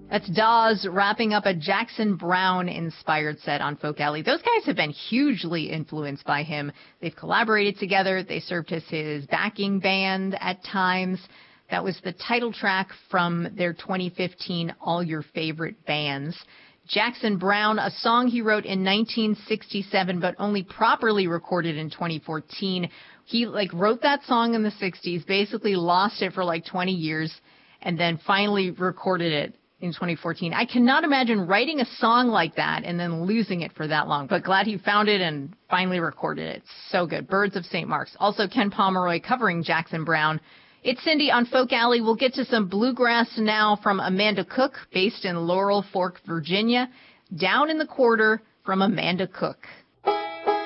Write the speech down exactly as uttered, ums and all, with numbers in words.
That's Dawes wrapping up a Jackson Browne-inspired set on Folk Alley. Those guys have been hugely influenced by him. They've collaborated together. They served as his backing band at times. That was the title track from their twenty fifteen All Your Favorite Bands. Jackson Browne, a song he wrote in nineteen sixty-seven, but only properly recorded in twenty fourteen. He, like, wrote that song in the sixties, basically lost it for, like, twenty years, and then finally recorded it in twenty fourteen. I cannot imagine writing a song like that and then losing it for that long, but glad he found it and finally recorded it. So good. Birds of Saint Mark's. Also, Ken Pomeroy covering Jackson Browne. It's Cindy on Folk Alley. We'll get to some bluegrass now from Amanda Cook, based in Laurel Fork, Virginia. Down in the Quarter from Amanda Cook.